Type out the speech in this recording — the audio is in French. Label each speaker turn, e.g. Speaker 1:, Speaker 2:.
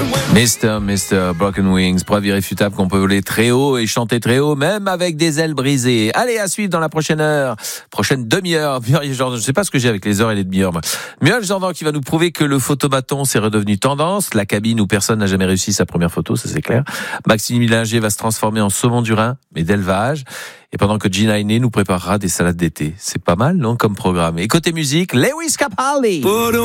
Speaker 1: Mr. Broken Wings, preuve irréfutable qu'on peut voler très haut et chanter très haut, même avec des ailes brisées. Allez, à suivre dans la prochaine demi-heure. Muriel Jourdan, je sais pas ce que j'ai avec les heures et les demi-heures. Muriel Jourdan qui va nous prouver que le photomaton c'est redevenu tendance, la cabine où personne n'a jamais réussi sa première photo, ça c'est clair. Maxime Millinger va se transformer en saumon du Rhin, mais d'élevage. Et pendant que Gina Ainé nous préparera des salades d'été. C'est pas mal, non, comme programme. Et côté musique, Lewis Capaldi.